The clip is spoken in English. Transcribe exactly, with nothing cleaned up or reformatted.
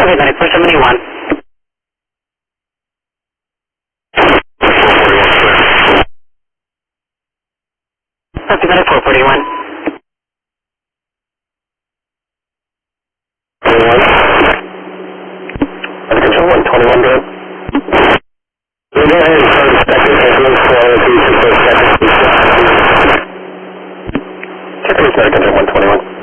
Okay, Medic four seventy-one. Copy, Medic four forty-one. Control one twenty-one, good. We'll go ahead and start inspecting vehicles for all of these for seconds. Check this, Control